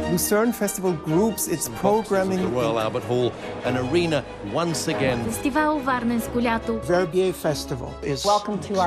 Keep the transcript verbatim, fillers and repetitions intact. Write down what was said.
Lucerne Festival groups its programming. The Royal Albert Hall, an arena once again. Фестивал Варненско лято. Verbier Festival is Welcome to our